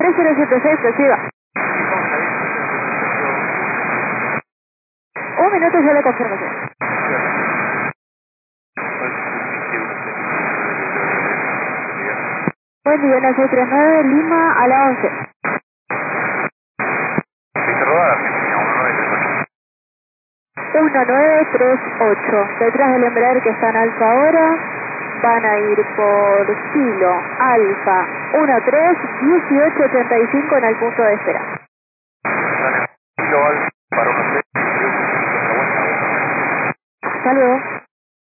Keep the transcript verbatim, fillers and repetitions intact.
tres cero siete seis, reciba. Un minuto ya le confirmo. Buen día, uno seis tres nueve, Lima a la once. uno nueve tres ocho. Detrás del Embraer que está en alfa ahora, van a ir por Kilo Alfa uno tres dieciocho ochenta y cinco en el punto de espera. Kilo Alfa para uno tres. Hasta luego.